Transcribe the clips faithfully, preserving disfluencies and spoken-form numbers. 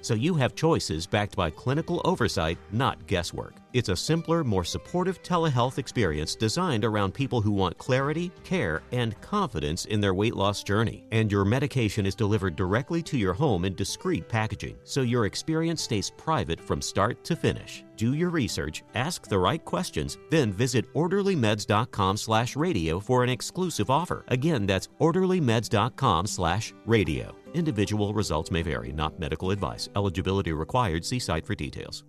so you have choices backed by clinical oversight, not guesswork. It's a simpler, more supportive telehealth experience designed around people who want clarity, care, and confidence in their weight loss journey. And your medication is delivered directly to your home in discreet packaging, so your experience stays private from start to finish. Do your research, ask the right questions, then visit orderly meds dot com slash radio for an exclusive offer. Again, that's orderly meds dot com slash radio. Individual results may vary, not medical advice. Eligibility required. See site for details.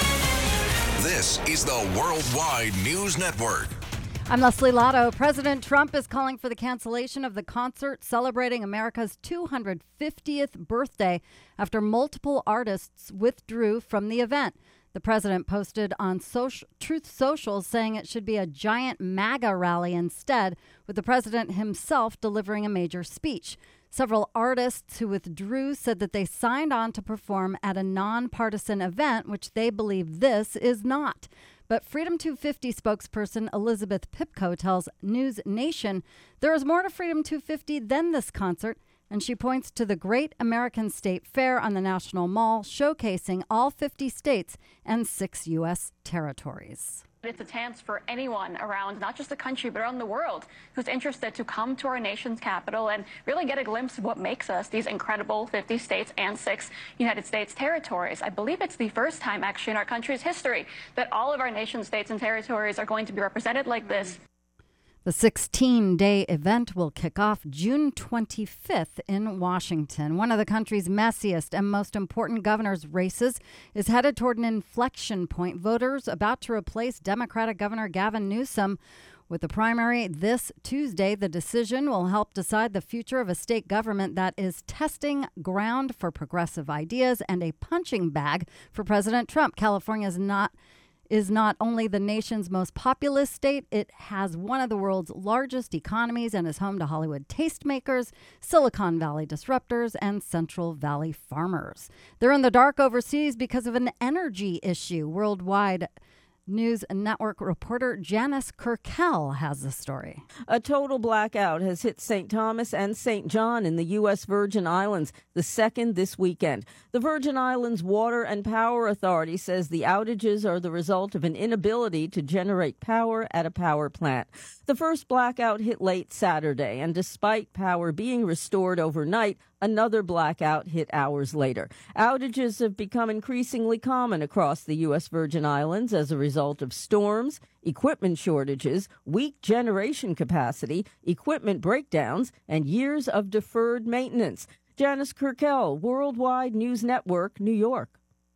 This is the Worldwide News Network. I'm Leslie Lotto. President Trump is calling for the cancellation of the concert celebrating America's two hundred fiftieth birthday after multiple artists withdrew from the event. The president posted on social, Truth Social saying it should be a giant MAGA rally instead, with the president himself delivering a major speech. Several artists who withdrew said that they signed on to perform at a nonpartisan event, which they believe this is not. But Freedom two fifty spokesperson Elizabeth Pipko tells News Nation there is more to Freedom two fifty than this concert, and she points to the Great American State Fair on the National Mall, showcasing all fifty states and six U S territories. It's a chance for anyone around, not just the country, but around the world, who's interested to come to our nation's capital and really get a glimpse of what makes us these incredible fifty states and six United States territories. I believe it's the first time, actually, in our country's history that all of our nation's states and territories are going to be represented like this. The sixteen-day event will kick off June twenty-fifth in Washington. One of the country's messiest and most important governor's races is headed toward an inflection point. Voters about to replace Democratic Governor Gavin Newsom with the primary this Tuesday. The decision will help decide the future of a state government that is testing ground for progressive ideas and a punching bag for President Trump. California is not is not only the nation's most populous state, it has one of the world's largest economies and is home to Hollywood tastemakers, Silicon Valley disruptors, and Central Valley farmers. They're in the dark overseas because of an energy issue. Worldwide News Network reporter Janice Kurkel has the story. A total blackout has hit Saint Thomas and Saint John in the U S Virgin Islands, the second this weekend. The Virgin Islands Water and Power Authority says the outages are the result of an inability to generate power at a power plant. The first blackout hit late Saturday, and despite power being restored overnight, another blackout hit hours later. Outages have become increasingly common across the U S Virgin Islands as a result of storms, equipment shortages, weak generation capacity, equipment breakdowns, and years of deferred maintenance. Janice Kurkel, Worldwide News Network, New York.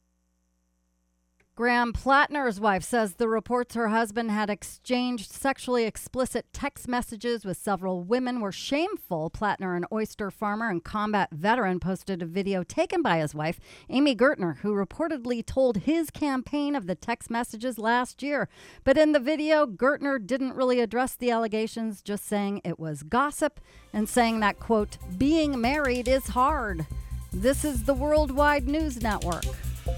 Graham Plattner's wife says the reports her husband had exchanged sexually explicit text messages with several women were shameful. Plattner, an oyster farmer and combat veteran, posted a video taken by his wife, Amy Gertner, who reportedly told his campaign of the text messages last year. But in the video, Gertner didn't really address the allegations, just saying it was gossip and saying that, quote, being married is hard. This is the Worldwide News Network.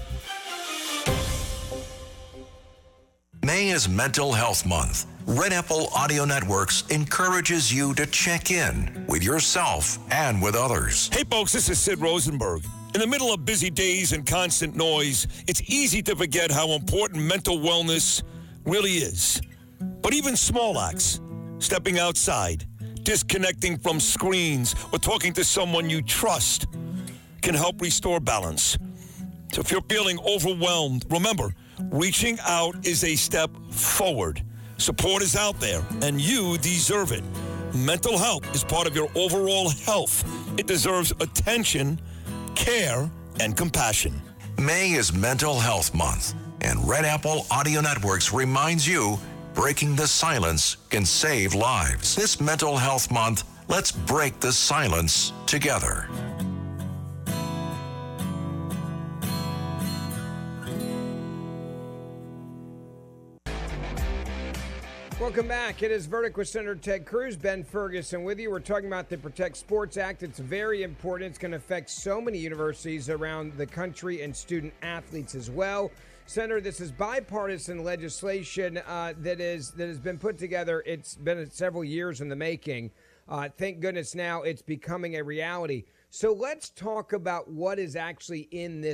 May is Mental Health Month. Red Apple Audio Networks encourages you to check in with yourself and with others. Hey folks, this is Sid Rosenberg. In the middle of busy days and constant noise, it's easy to forget how important mental wellness really is. But even small acts, stepping outside, disconnecting from screens, or talking to someone you trust can help restore balance. So if you're feeling overwhelmed, remember, reaching out is a step forward. Support is out there, and you deserve it. Mental health is part of your overall health. It deserves attention, care, and compassion. May is Mental Health Month, and Red Apple Audio Networks reminds you breaking the silence can save lives. This Mental Health Month, let's break the silence together. Welcome back. It is Verdict with Senator Ted Cruz, Ben Ferguson with you. We're talking about the Protect Sports Act. It's very important. It's going to affect so many universities around the country and student athletes as well. Senator, this is bipartisan legislation uh, that is that has been put together. It's been several years in the making. Uh, thank goodness now it's becoming a reality. So let's talk about what is actually in this